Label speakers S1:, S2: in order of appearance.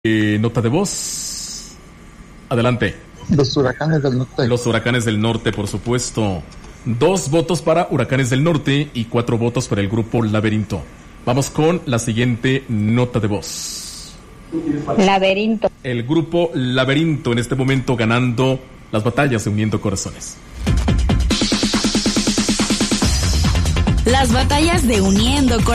S1: Nota de voz. Adelante.
S2: Los Huracanes del Norte.
S1: Los Huracanes del Norte, por supuesto. 2 votos para Huracanes del Norte y 4 votos para el grupo Laberinto. Vamos con la siguiente nota de voz.
S3: Laberinto.
S1: El grupo Laberinto en este momento ganando las batallas de Uniendo Corazones.
S4: Las batallas de Uniendo Corazones.